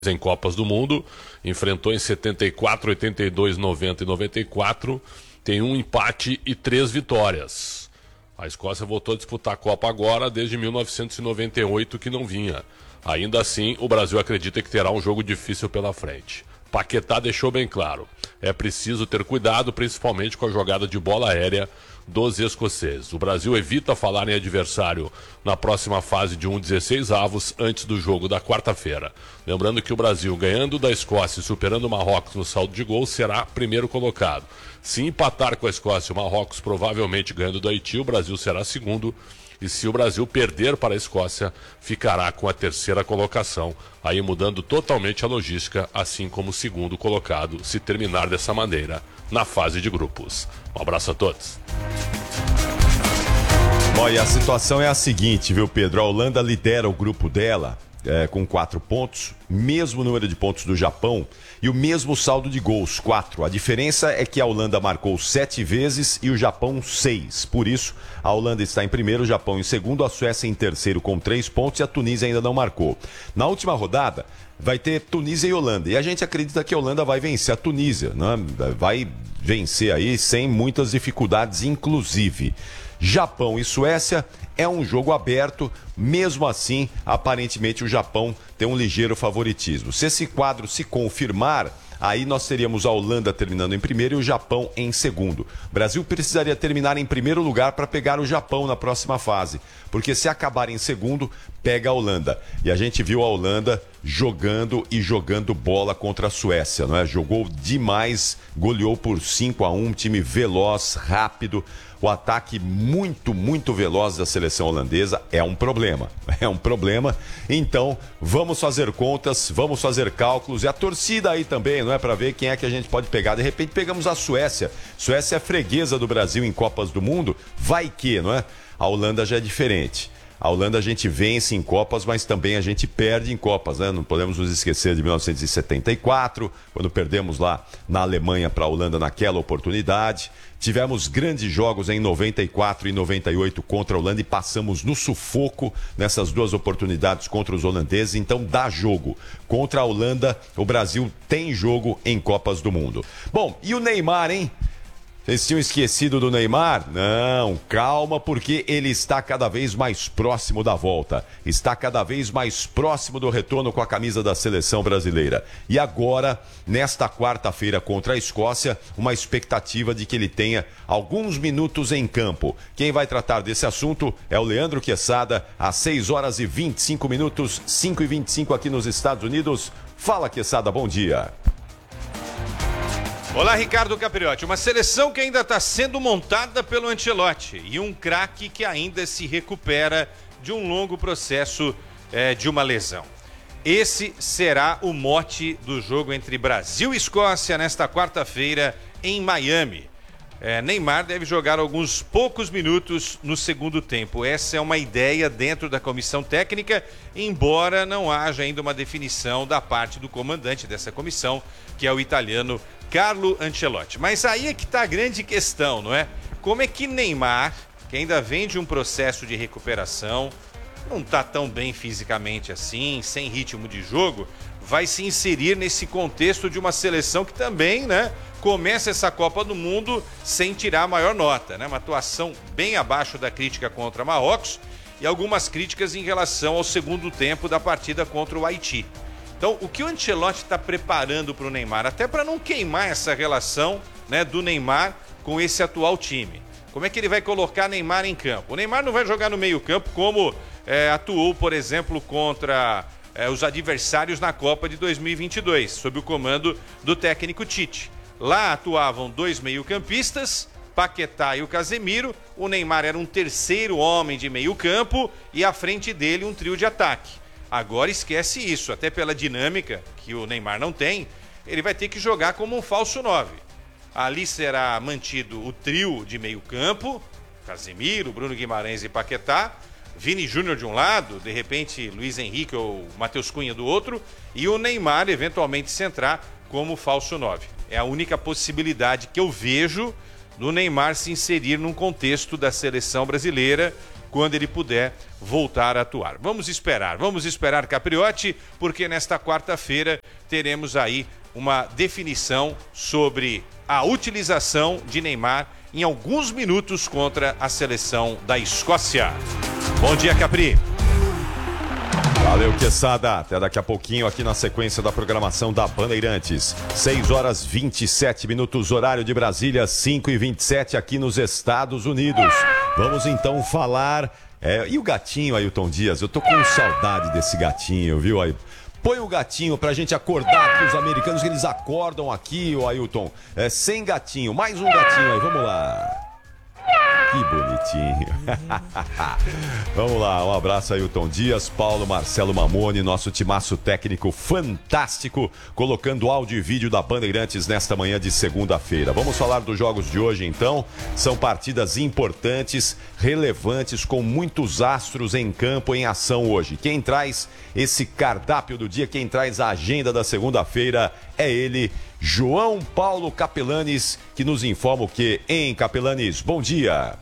em Copas do Mundo, enfrentou em 74, 82, 90 e 94, tem um empate e 3 vitórias. A Escócia voltou a disputar a Copa agora desde 1998 que não vinha. Ainda assim, o Brasil acredita que terá um jogo difícil pela frente. Paquetá deixou bem claro, é preciso ter cuidado principalmente com a jogada de bola aérea dos escoceses. O Brasil evita falar em adversário na próxima fase de 16avos antes do jogo da quarta-feira. Lembrando que o Brasil, ganhando da Escócia e superando o Marrocos no saldo de gols, será primeiro colocado. Se empatar com a Escócia e o Marrocos provavelmente ganhando do Haiti, o Brasil será segundo. E se o Brasil perder para a Escócia, ficará com a terceira colocação, aí mudando totalmente a logística, assim como o segundo colocado, se terminar dessa maneira na fase de grupos. Um abraço a todos. Bom, e a situação é a seguinte, viu, Pedro? A Holanda lidera o grupo dela com 4 pontos, mesmo número de pontos do Japão e o mesmo saldo de gols, 4. A diferença é que a Holanda marcou 7 vezes e o Japão 6. Por isso, a Holanda está em primeiro, o Japão em segundo, a Suécia em terceiro com 3 pontos e a Tunísia ainda não marcou. Na última rodada, vai ter Tunísia e Holanda. E a gente acredita que a Holanda vai vencer a Tunísia, né? Vai vencer aí sem muitas dificuldades, inclusive. Japão e Suécia é um jogo aberto, mesmo assim, aparentemente o Japão tem um ligeiro favoritismo. Se esse quadro se confirmar, aí nós teríamos a Holanda terminando em primeiro e o Japão em segundo. O Brasil precisaria terminar em primeiro lugar para pegar o Japão na próxima fase, porque se acabar em segundo, pega a Holanda. E a gente viu a Holanda jogando e jogando bola contra a Suécia, não é? Jogou demais, goleou por 5-1, um time veloz, rápido. O ataque muito veloz da seleção holandesa é um problema. Então, vamos fazer contas, vamos fazer cálculos. E a torcida aí também, não é? Para ver quem é que a gente pode pegar. De repente, pegamos a Suécia. Suécia é freguesa do Brasil em Copas do Mundo. Vai que, não é? A Holanda já é diferente. A Holanda a gente vence em Copas, mas também a gente perde em Copas, né? Não podemos nos esquecer de 1974, quando perdemos lá na Alemanha para a Holanda naquela oportunidade. Tivemos grandes jogos em 94 e 98 contra a Holanda e passamos no sufoco nessas duas oportunidades contra os holandeses. Então dá jogo. Contra a Holanda, o Brasil tem jogo em Copas do Mundo. Bom, e o Neymar, hein? Vocês tinham esquecido do Neymar? Não, calma, porque ele está cada vez mais próximo da volta. Está cada vez mais próximo do retorno com a camisa da seleção brasileira. E agora, nesta quarta-feira contra a Escócia, uma expectativa de que ele tenha alguns minutos em campo. Quem vai tratar desse assunto é o Leandro Quesada, às 6 horas e 25 minutos, 5h25 aqui nos Estados Unidos. Fala, Quesada, bom dia. Olá, Ricardo Capriotti. Uma seleção que ainda está sendo montada pelo Ancelotti e um craque que ainda se recupera de um longo processo de uma lesão. Esse será o mote do jogo entre Brasil e Escócia nesta quarta-feira em Miami. Neymar deve jogar alguns poucos minutos no segundo tempo. Essa é uma ideia dentro da comissão técnica, embora não haja ainda uma definição da parte do comandante dessa comissão, que é o italiano Carlo Ancelotti. Mas aí é que está a grande questão, não é? Como é que Neymar, que ainda vem de um processo de recuperação, não está tão bem fisicamente assim, sem ritmo de jogo, vai se inserir nesse contexto de uma seleção que também, né, começa essa Copa do Mundo sem tirar a maior nota, né? Uma atuação bem abaixo da crítica contra Marrocos e algumas críticas em relação ao segundo tempo da partida contra o Haiti. Então, o que o Ancelotti está preparando para o Neymar, até para não queimar essa relação, né, do Neymar com esse atual time? Como é que ele vai colocar Neymar em campo? O Neymar não vai jogar no meio-campo como atuou, por exemplo, contra os adversários na Copa de 2022, sob o comando do técnico Tite. Lá atuavam 2 meio-campistas, Paquetá e o Casemiro. O Neymar era um terceiro homem de meio-campo e à frente dele um trio de ataque. Agora esquece isso, até pela dinâmica que o Neymar não tem, ele vai ter que jogar como um falso 9. Ali será mantido o trio de meio campo, Casemiro, Bruno Guimarães e Paquetá, Vini Júnior de um lado, de repente Luiz Henrique ou Matheus Cunha do outro, e o Neymar eventualmente centrar como falso 9. É a única possibilidade que eu vejo do Neymar se inserir num contexto da seleção brasileira quando ele puder voltar a atuar. Vamos esperar, Capriotti, porque nesta quarta-feira teremos aí uma definição sobre a utilização de Neymar em alguns minutos contra a seleção da Escócia. Bom dia, Capri. Valeu, Quesada. Até daqui a pouquinho aqui na sequência da programação da Bandeirantes. 6h27, horário de Brasília, 5h27 aqui nos Estados Unidos. Vamos então falar... E o gatinho, Ailton Dias? Eu tô com saudade desse gatinho, viu, Ailton? Põe o gatinho pra gente acordar aqui, os americanos, que eles acordam aqui, ô Ailton. Sem gatinho, mais um gatinho aí, vamos lá. Que bonitinho. Vamos lá, um abraço, Ailton Dias, Paulo Marcelo Mamone, nosso timaço técnico fantástico, colocando áudio e vídeo da Bandeirantes nesta manhã de segunda-feira. Vamos falar dos jogos de hoje, então. São partidas importantes, relevantes, com muitos astros em campo, em ação hoje. Quem traz esse cardápio do dia, quem traz a agenda da segunda-feira é ele, João Paulo Capelanes, que nos informa o quê, hein, Capelanes? Bom dia.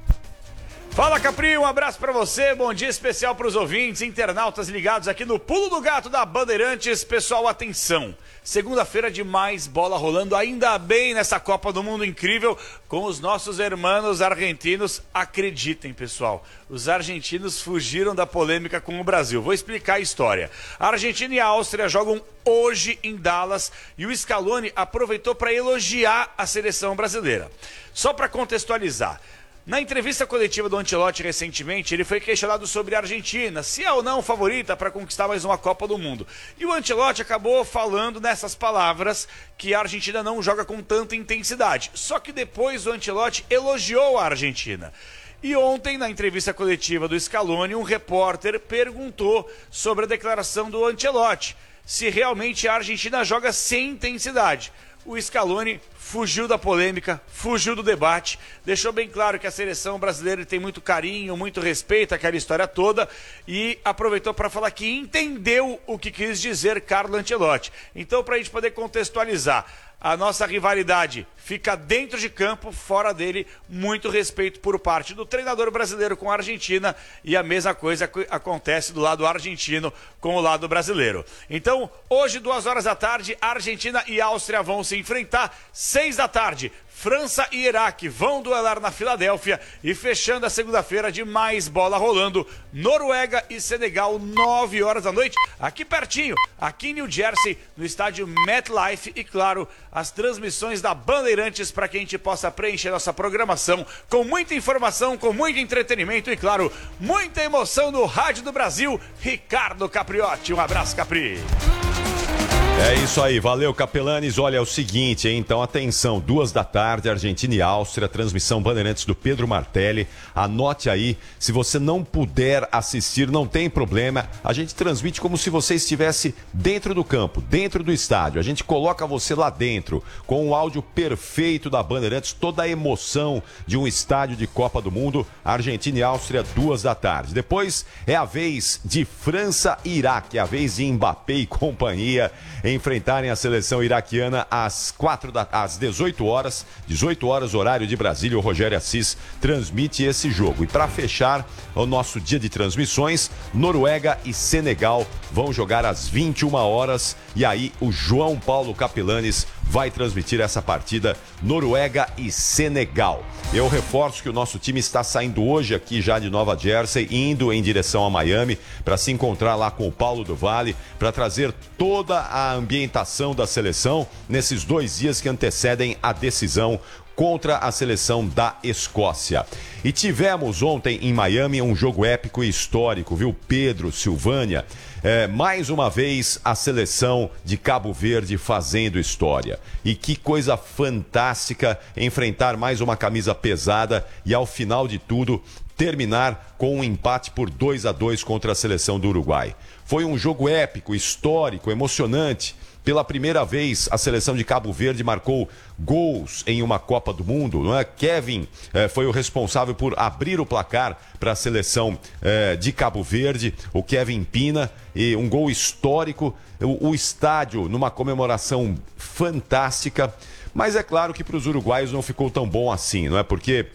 Fala, Capri, um abraço pra você, bom dia especial pros ouvintes, internautas ligados aqui no Pulo do Gato da Bandeirantes. Pessoal, atenção, segunda-feira de mais bola rolando, ainda bem nessa Copa do Mundo incrível, com os nossos irmãos argentinos. Acreditem, pessoal, os argentinos fugiram da polêmica com o Brasil. Vou explicar a história. A Argentina e a Áustria jogam hoje em Dallas e o Scaloni aproveitou para elogiar a seleção brasileira. Só para contextualizar, na entrevista coletiva do Ancelotti recentemente, ele foi questionado sobre a Argentina, se é ou não favorita para conquistar mais uma Copa do Mundo. E o Ancelotti acabou falando nessas palavras que a Argentina não joga com tanta intensidade. Só que depois o Ancelotti elogiou a Argentina. E ontem, na entrevista coletiva do Scaloni, um repórter perguntou sobre a declaração do Ancelotti, se realmente a Argentina joga sem intensidade. O Scaloni fugiu da polêmica, fugiu do debate, deixou bem claro que a seleção brasileira tem muito carinho, muito respeito, aquela história toda, e aproveitou para falar que entendeu o que quis dizer Carlo Ancelotti. Então, para a gente poder contextualizar, a nossa rivalidade fica dentro de campo, fora dele, muito respeito por parte do treinador brasileiro com a Argentina, e a mesma coisa acontece do lado argentino com o lado brasileiro. Então, hoje, 2h da tarde, Argentina e Áustria vão se enfrentar. 6 da tarde, França e Iraque vão duelar na Filadélfia, e fechando a segunda-feira de mais bola rolando, Noruega e Senegal, 9h da noite, aqui pertinho, aqui em New Jersey, no estádio MetLife, e claro, as transmissões da Bandeirantes para que a gente possa preencher nossa programação com muita informação, com muito entretenimento e claro, muita emoção no Rádio do Brasil. Ricardo Capriotti, um abraço, Capri. É isso aí, valeu, Capelanes. Olha, é o seguinte, hein? Então atenção, 2 da tarde, Argentina e Áustria, transmissão Bandeirantes do Pedro Martelli. Anote aí, se você não puder assistir, não tem problema, a gente transmite como se você estivesse dentro do campo, dentro do estádio. A gente coloca você lá dentro, com o áudio perfeito da Bandeirantes, toda a emoção de um estádio de Copa do Mundo. Argentina e Áustria, 2 da tarde. Depois é a vez de França e Iraque, é a vez de Mbappé e companhia enfrentarem a seleção iraquiana às 18 horas, horário de Brasília. O Rogério Assis transmite esse jogo. E para fechar o nosso dia de transmissões, Noruega e Senegal vão jogar às 21 horas, e aí o João Paulo Capelanes vai transmitir essa partida, Noruega e Senegal. Eu reforço que o nosso time está saindo hoje aqui já de Nova Jersey, indo em direção a Miami, para se encontrar lá com o Paulo do Vale, para trazer toda a ambientação da seleção nesses 2 dias que antecedem a decisão contra a seleção da Escócia. E tivemos ontem em Miami um jogo épico e histórico, viu, Pedro, Silvânia? Mais uma vez a seleção de Cabo Verde fazendo história. E que coisa fantástica enfrentar mais uma camisa pesada e ao final de tudo terminar com um empate por 2-2 contra a seleção do Uruguai. Foi um jogo épico, histórico, emocionante. Pela primeira vez, a seleção de Cabo Verde marcou gols em uma Copa do Mundo, não é? Kevin foi o responsável por abrir o placar para a seleção de Cabo Verde, o Kevin Pina, e um gol histórico, o estádio numa comemoração fantástica, mas é claro que para os uruguaios não ficou tão bom assim, não é? Porque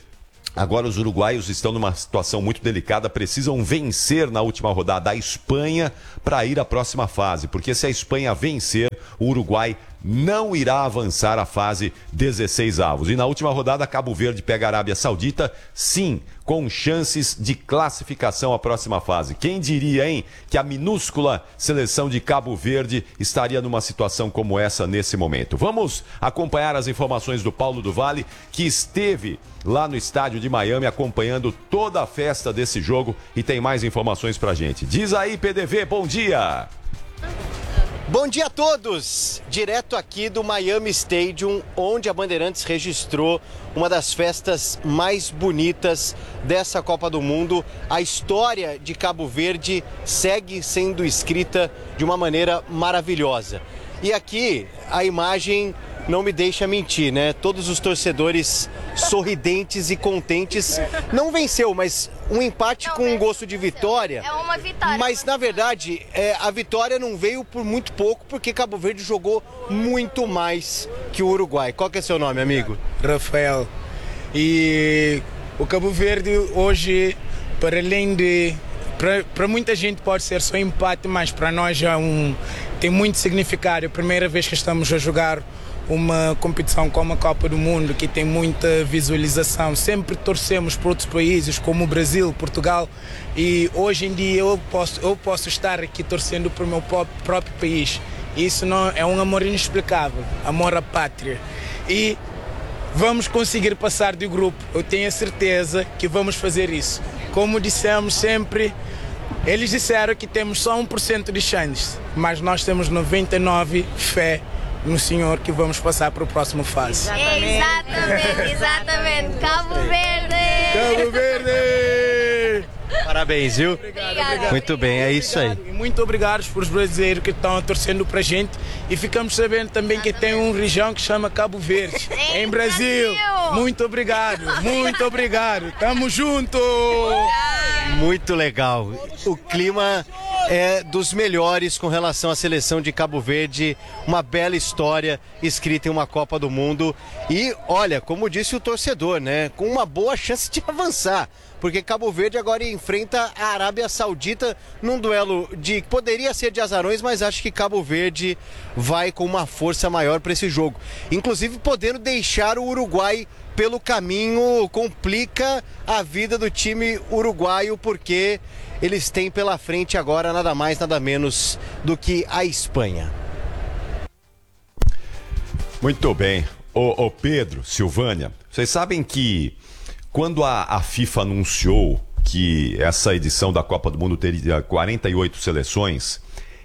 Agora os uruguaios estão numa situação muito delicada, precisam vencer na última rodada a Espanha para ir à próxima fase, porque se a Espanha vencer, o Uruguai não irá avançar à fase 16avos. E na última rodada, Cabo Verde pega a Arábia Saudita, sim, com chances de classificação à próxima fase. Quem diria, hein, que a minúscula seleção de Cabo Verde estaria numa situação como essa nesse momento? Vamos acompanhar as informações do Paulo do Vale, que esteve lá no estádio de Miami acompanhando toda a festa desse jogo e tem mais informações pra gente. Diz aí, PDV, bom dia! Bom dia a todos! Direto aqui do Miami Stadium, onde a Bandeirantes registrou uma das festas mais bonitas dessa Copa do Mundo. A história de Cabo Verde segue sendo escrita de uma maneira maravilhosa. E aqui a imagem não me deixa mentir, né? Todos os torcedores sorridentes e contentes. Não venceu, mas um empate com um gosto de vitória. É uma vitória. Mas, na verdade, a vitória não veio por muito pouco, porque Cabo Verde jogou muito mais que o Uruguai. Qual que é seu nome, amigo? Rafael. E o Cabo Verde hoje, para além de... Para muita gente pode ser só empate, mas para nós tem muito significado. É a primeira vez que estamos a jogar uma competição como a Copa do Mundo, que tem muita visualização. Sempre torcemos para outros países, como o Brasil, Portugal, e hoje em dia eu posso estar aqui torcendo para o meu próprio país. Isso não é um amor inexplicável, amor à pátria. E vamos conseguir passar do grupo. Eu tenho a certeza que vamos fazer isso. Como dissemos sempre, eles disseram que temos só 1% de chance, mas nós temos 99% fé no Senhor que vamos passar para o próximo fase. Exatamente. Cabo Verde! Cabo Verde! Parabéns, viu? Obrigada. Muito bem, é isso aí. E muito obrigado para os brasileiros que estão torcendo para a gente. E ficamos sabendo também que tem uma região que chama Cabo Verde, em Brasil. Muito obrigado. Tamo junto! Muito legal. O clima é dos melhores com relação à seleção de Cabo Verde. Uma bela história escrita em uma Copa do Mundo. E, olha, como disse o torcedor, né? Com uma boa chance de avançar. Porque Cabo Verde agora enfrenta a Arábia Saudita num duelo que poderia ser de azarões, mas acho que Cabo Verde vai com uma força maior para esse jogo. Inclusive podendo deixar o Uruguai pelo caminho, complica a vida do time uruguaio, porque eles têm pela frente agora nada mais, nada menos do que a Espanha. Muito bem. Ô Pedro, Silvânia, vocês sabem que quando a FIFA anunciou que essa edição da Copa do Mundo teria 48 seleções,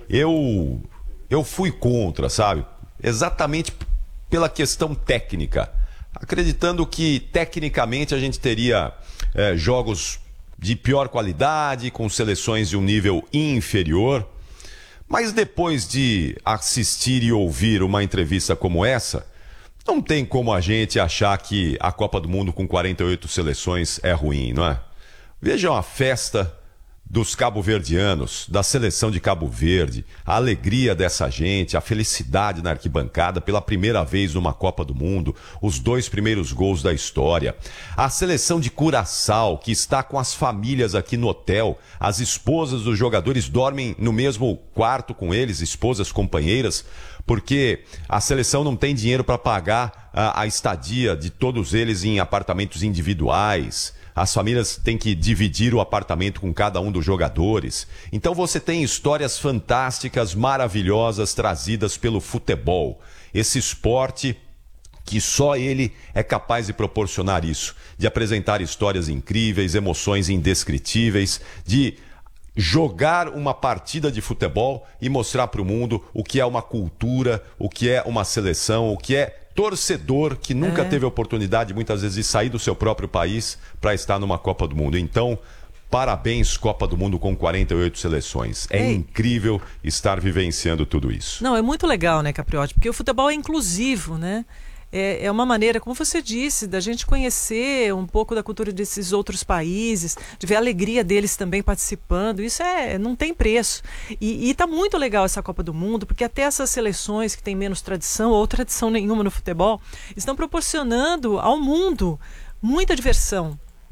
eu fui contra, sabe? Exatamente pela questão técnica. Acreditando que, tecnicamente, a gente teria jogos de pior qualidade, com seleções de um nível inferior. Mas depois de assistir e ouvir uma entrevista como essa, não tem como a gente achar que a Copa do Mundo com 48 seleções é ruim, não é? Vejam a festa dos cabo-verdianos, da seleção de Cabo Verde, a alegria dessa gente, a felicidade na arquibancada pela primeira vez numa Copa do Mundo, os 2 primeiros gols da história. A seleção de Curaçao, que está com as famílias aqui no hotel, as esposas dos jogadores dormem no mesmo quarto com eles, esposas companheiras, porque a seleção não tem dinheiro para pagar a estadia de todos eles em apartamentos individuais. As famílias têm que dividir o apartamento com cada um dos jogadores. Então você tem histórias fantásticas, maravilhosas, trazidas pelo futebol. Esse esporte que só ele é capaz de proporcionar isso, de apresentar histórias incríveis, emoções indescritíveis, de jogar uma partida de futebol e mostrar para o mundo o que é uma cultura, o que é uma seleção, o que é torcedor que nunca teve a oportunidade, muitas vezes, de sair do seu próprio país para estar numa Copa do Mundo. Então, parabéns, Copa do Mundo com 48 seleções. É incrível estar vivenciando tudo isso. Não, é muito legal, né, Capriotti? Porque o futebol é inclusivo, né? É uma maneira, como você disse, da gente conhecer um pouco da cultura desses outros países, de ver a alegria deles também participando. Isso não tem preço. E está muito legal essa Copa do Mundo, porque até essas seleções que têm menos tradição ou tradição nenhuma no futebol estão proporcionando ao mundo muita diversão.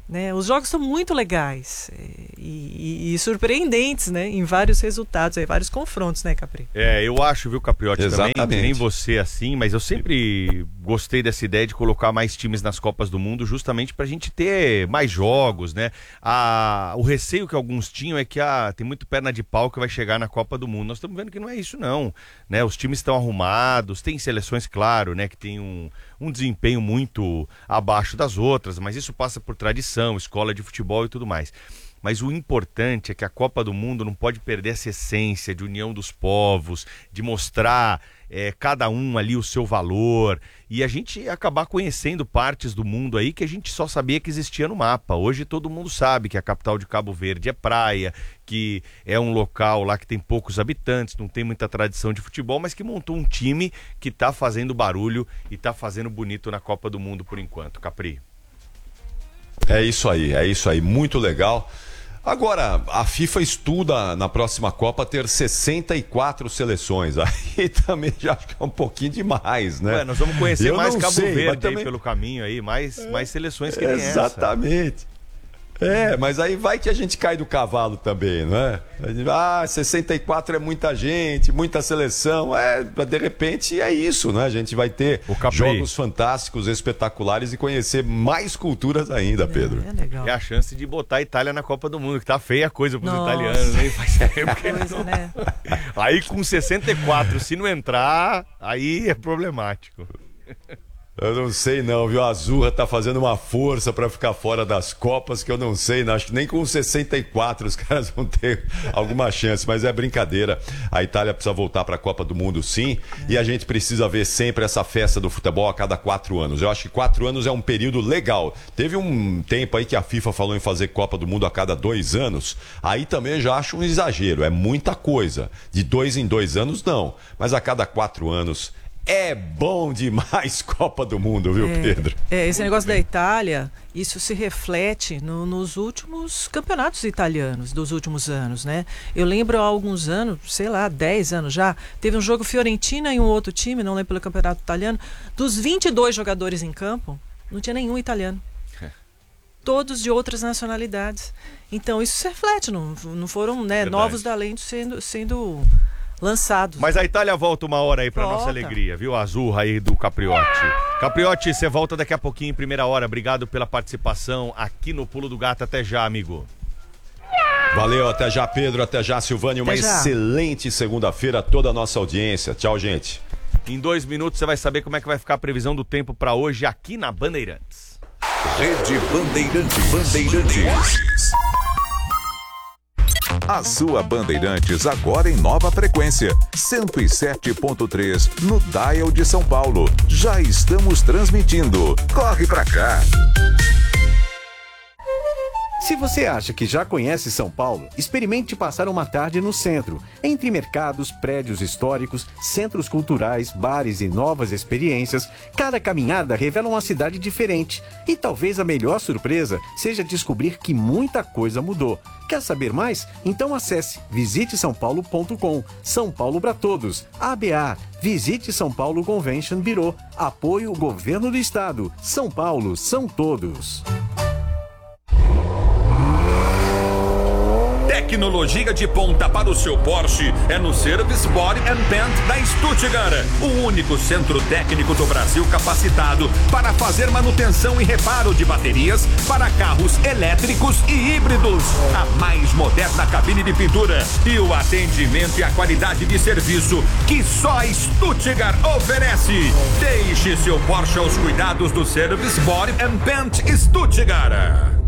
né? Os jogos são muito legais e surpreendentes, né? Em vários resultados, em vários confrontos, né, Capri? Eu acho, viu, Capriotti, Exatamente. também, nem você assim, mas eu sempre gostei dessa ideia de colocar mais times nas Copas do Mundo justamente pra gente ter mais jogos, né? O receio que alguns tinham é que tem muito perna de pau que vai chegar na Copa do Mundo. Nós estamos vendo que não é isso não, né? Os times estão arrumados, tem seleções, claro, né, que tem um desempenho muito abaixo das outras, mas isso passa por tradição, escola de futebol e tudo mais. Mas o importante é que a Copa do Mundo não pode perder essa essência de união dos povos, de mostrar cada um ali o seu valor e a gente acabar conhecendo partes do mundo aí que a gente só sabia que existia no mapa. Hoje todo mundo sabe que a capital de Cabo Verde é praia, que é um local lá que tem poucos habitantes, não tem muita tradição de futebol, mas que montou um time que tá fazendo barulho e tá fazendo bonito na Copa do Mundo por enquanto. Capri. É isso aí, muito legal. Agora, a FIFA estuda na próxima Copa ter 64 seleções. Aí também já acho que é um pouquinho demais, né? Nós vamos conhecer mais Cabo Verde também... aí pelo caminho aí, mais seleções que nem essa. Exatamente. Mas aí vai que a gente cai do cavalo também, não é? 64 é muita gente, muita seleção. De repente é isso, né? A gente vai ter jogos fantásticos, espetaculares e conhecer mais culturas ainda, Pedro. É legal. É a chance de botar a Itália na Copa do Mundo, que tá feia a coisa pros italianos, né? Faz tempo que coisa, né? Aí com 64, se não entrar, aí é problemático. Eu não sei não, viu? A Azurra tá fazendo uma força pra ficar fora das Copas que eu não sei, não. Acho que nem com 64 os caras vão ter alguma chance, mas é brincadeira. A Itália precisa voltar pra Copa do Mundo, sim, e a gente precisa ver sempre essa festa do futebol a cada 4 anos. Eu acho que 4 anos é um período legal. Teve um tempo aí que a FIFA falou em fazer Copa do Mundo a cada 2 anos, aí também já acho um exagero, é muita coisa. De 2 em 2 anos, não, mas a cada 4 anos... É bom demais Copa do Mundo, viu, Pedro? Esse negócio da Itália, isso se reflete nos últimos campeonatos italianos dos últimos anos, né? Eu lembro há alguns anos, sei lá, 10 anos já, teve um jogo Fiorentina e um outro time, não lembro pelo campeonato italiano, dos 22 jogadores em campo, não tinha nenhum italiano. Todos de outras nacionalidades. Então isso se reflete, não foram, né, novos talentos sendo lançados. Mas a Itália volta uma hora aí pra nossa alegria, viu? A Azurra aí do Capriotti. Capriotti, você volta daqui a pouquinho em primeira hora. Obrigado pela participação aqui no Pulo do Gato. Até já, amigo. Valeu, até já, Pedro, até já, Silvânia. Uma excelente segunda-feira a toda a nossa audiência. Tchau, gente. Em 2 minutos você vai saber como é que vai ficar a previsão do tempo pra hoje aqui na Bandeirantes. Rede Bandeirantes. A sua Bandeirantes agora em nova frequência, 107.3 no dial de São Paulo. Já estamos transmitindo. Corre pra cá. Se você acha que já conhece São Paulo, experimente passar uma tarde no centro, entre mercados, prédios históricos, centros culturais, bares e novas experiências. Cada caminhada revela uma cidade diferente. E talvez a melhor surpresa seja descobrir que muita coisa mudou. Quer saber mais? Então acesse visitesaopaulo.com. São Paulo para todos. ABA. Visite São Paulo Convention Bureau. Apoio Governo do Estado. São Paulo são todos. Tecnologia de ponta para o seu Porsche é no Service Body & Paint da Stuttgart, o único centro técnico do Brasil capacitado para fazer manutenção e reparo de baterias para carros elétricos e híbridos. A mais moderna cabine de pintura e o atendimento e a qualidade de serviço que só a Stuttgart oferece. Deixe seu Porsche aos cuidados do Service Body & Paint Stuttgart.